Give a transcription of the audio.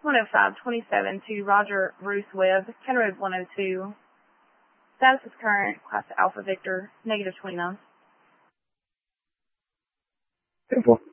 10527 to Roger Bruce Webb, County Road 102. Status is current, class Alpha Victor, -29. 10-4.